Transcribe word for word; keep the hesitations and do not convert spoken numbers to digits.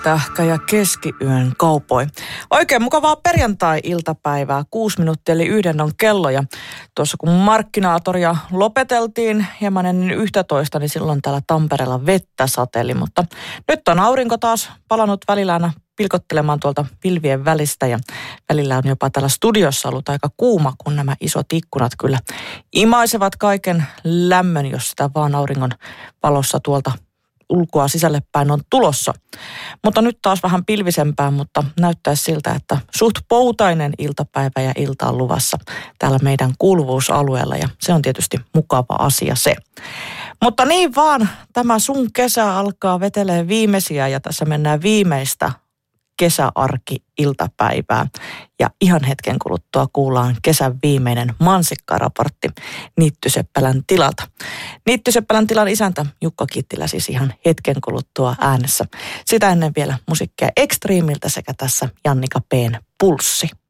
Tähkä ja keskiyön kaupoi. Oikein mukavaa perjantai-iltapäivää. Kuusi minuuttia eli yhden on kello. Ja tuossa kun markkinaatoria lopeteltiin hieman ennen yhtätoista, niin silloin täällä Tampereella vettä sateli. Mutta nyt on aurinko taas palannut välillä aina pilkottelemaan tuolta pilvien välistä. Ja välillä on jopa täällä studiossa ollut aika kuuma, kun nämä isot ikkunat kyllä imaisevat kaiken lämmön, jos sitä vaan auringon valossa tuolta ulkoa sisälle päin on tulossa. Mutta nyt taas vähän pilvisempää, mutta näyttää siltä, että suht poutainen iltapäivä ja ilta on luvassa täällä meidän kuuluvuusalueella ja se on tietysti mukava asia se. Mutta niin vaan, tämä sun kesä alkaa vetelee viimeisiä ja tässä mennään viimeistä kesäarki-iltapäivää. Ja ihan hetken kuluttua kuullaan kesän viimeinen mansikkaraportti Niittyseppälän tilalta. Niittyseppälän tilan isäntä Jukka Kittilä siis ihan hetken kuluttua äänessä. Sitä ennen vielä musiikkia Extreemiltä sekä tässä Jannika P:n Pulssi.